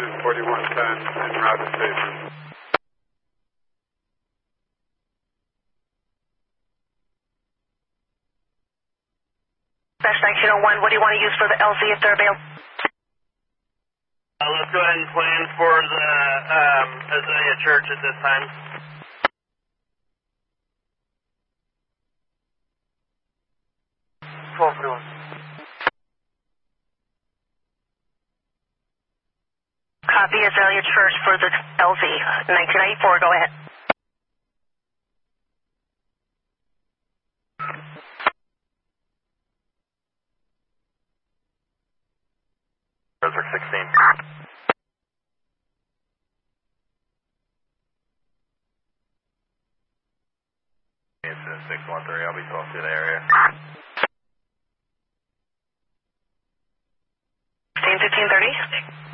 and 4110 en route to station. Dash 1901, what do you want to use for the LZ if they're available? Let's go ahead and plan for the Azalea Church at this time. Copy Azalea Church for the LZ. 1994, go ahead. Brunswick 16. It's 613, I'll be close to the area. 1530.